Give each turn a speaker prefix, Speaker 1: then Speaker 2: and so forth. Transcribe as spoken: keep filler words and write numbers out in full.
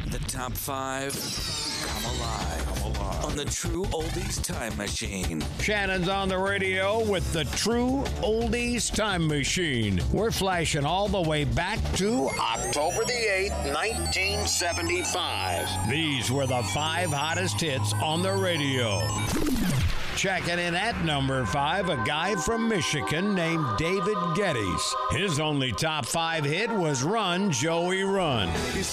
Speaker 1: The top five come alive, come alive on the True Oldies Time Machine.
Speaker 2: Shannon's on the radio with the True Oldies Time Machine. We're flashing all the way back to October the eighth, nineteen seventy-five. These were the five hottest hits on the radio. Checking in at number five, a guy from Michigan named David Geddes. His only top five hit was Run, Joey, Run.